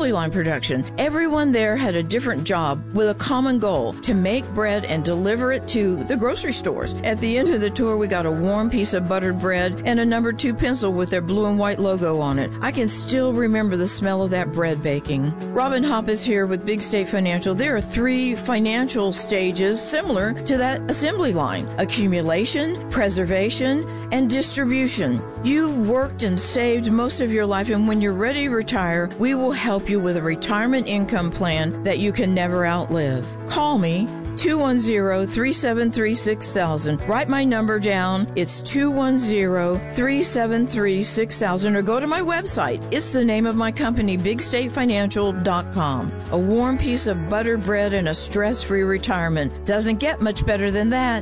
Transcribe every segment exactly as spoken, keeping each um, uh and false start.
assembly line production. Everyone there had a different job with a common goal, to make bread and deliver it to the grocery stores. At the end of the tour, we got a warm piece of buttered bread and a number two pencil with their blue and white logo on it. I can still remember the smell of that bread baking. Robin Hopp is here with Big State Financial. There are three financial stages similar to that assembly line: accumulation, preservation, and distribution. You've worked and saved most of your life, and when you're ready to retire, we will help you with a retirement income plan that you can never outlive. Call me, two one zero, three seven three, six thousand. Write my number down. It's two one zero, three seven three, six thousand, or go to my website. It's the name of my company, big state financial dot com. A warm piece of buttered bread and a stress-free retirement. Doesn't get much better than that.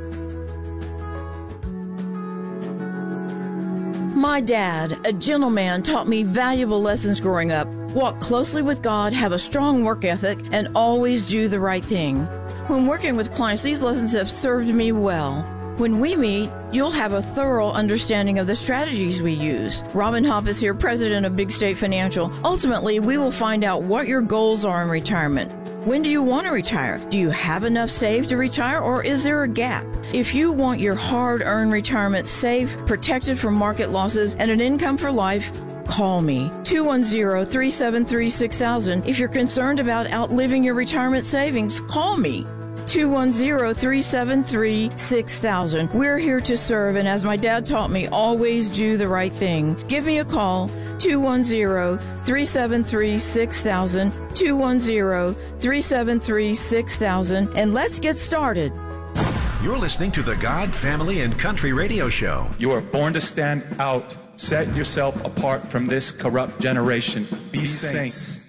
My dad, a gentleman, taught me valuable lessons growing up. Walk closely with God, have a strong work ethic, and always do the right thing. When working with clients, these lessons have served me well. When we meet, you'll have a thorough understanding of the strategies we use. Robin Hopp is here, president of Big State Financial. Ultimately, we will find out what your goals are in retirement. When do you want to retire? Do you have enough saved to retire, or is there a gap? If you want your hard-earned retirement safe, protected from market losses, and an income for life, call me, two one zero, three seven three, six thousand. If you're concerned about outliving your retirement savings, call me, two one zero, three seven three, six thousand. We're here to serve, and as my dad taught me, always do the right thing. Give me a call, two one zero, three seven three, six thousand, two one zero, three seven three, six thousand, and let's get started. You're listening to the God, Family, and Country Radio Show. You are born to stand out. Set yourself apart from this corrupt generation. Be, Be saints. saints.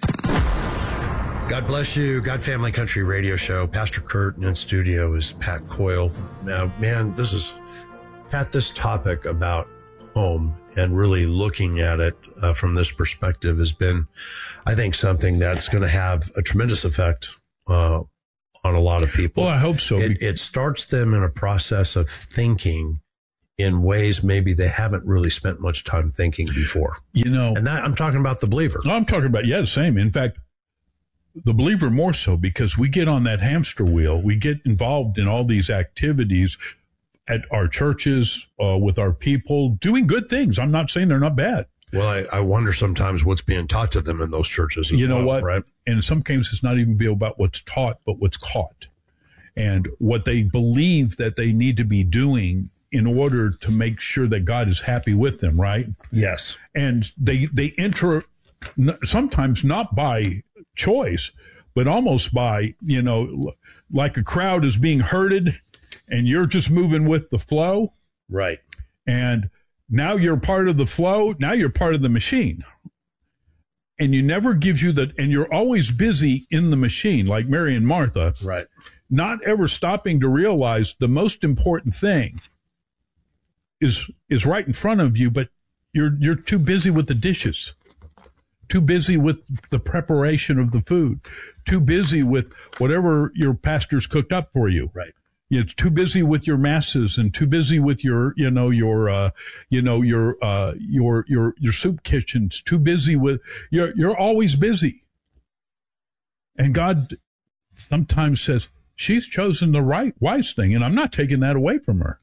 God bless you. God, Family, Country Radio Show. Pastor Kurt, and in studio is Pat Coyle. Now, man, this is, Pat, this topic about home and really looking at it uh, from this perspective has been, I think, something that's going to have a tremendous effect uh, on a lot of people. Well, I hope so. It, it starts them in a process of thinking in ways maybe they haven't really spent much time thinking before. You know, and that I'm talking about the believer. I'm talking about, yeah, the same. In fact, the believer more so, because we get on that hamster wheel. We get involved in all these activities at our churches, uh, with our people, doing good things. I'm not saying they're not bad. Well, I, I wonder sometimes what's being taught to them in those churches as You know well, what? Right? And in some cases, it's not even be about what's taught, but what's caught. And what they believe that they need to be doing in order to make sure that God is happy with them, right? Yes. And they, they enter sometimes not by choice, but almost by, you know, like a crowd is being herded and you're just moving with the flow. Right. And now you're part of the flow. Now you're part of the machine. And you never gives you the, and you're always busy in the machine, like Mary and Martha. Right. Not ever stopping to realize the most important thing is is right in front of you, but you're you're too busy with the dishes, too busy with the preparation of the food, too busy with whatever your pastor's cooked up for you. Right. You're too busy with your masses and too busy with your, you know, your, uh, you know, your, uh, your, your, your soup kitchens, too busy with, you're, you're always busy. And God sometimes says, she's chosen the right, wise thing, and I'm not taking that away from her.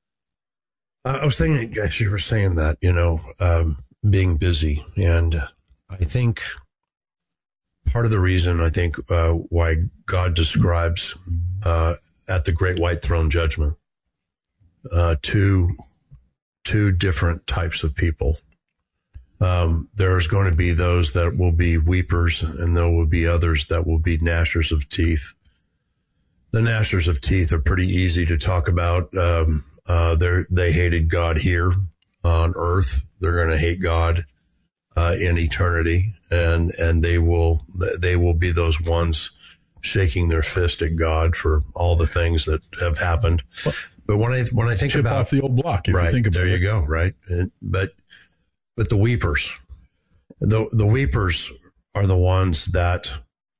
I was thinking, as you were saying that, you know, um, being busy. And I think part of the reason, I think, uh, why God describes uh, at the great white throne judgment uh, two, two different types of people. Um, there's going to be those that will be weepers, and there will be others that will be gnashers of teeth. The gnashers of teeth are pretty easy to talk about. Um, Uh, they they hated God here on earth. They're going to hate God uh, in eternity, and and they will they will be those ones shaking their fist at God for all the things that have happened. But when I when I think Chip about off the old block, if right, you think about there it. you go, right. And, but but the weepers, the the weepers are the ones that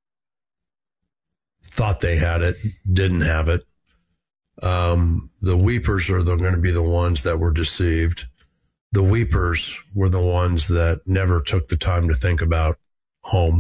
thought they had it, didn't have it. Um, the weepers are going to be the ones that were deceived. The weepers were the ones that never took the time to think about home.